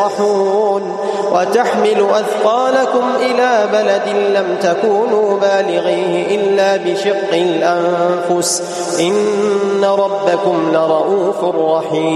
وتحمل أثقالكم إلى بلد لم تكونوا بالغيه إلا بشق الأنفس إن ربكم لرؤوف رحيم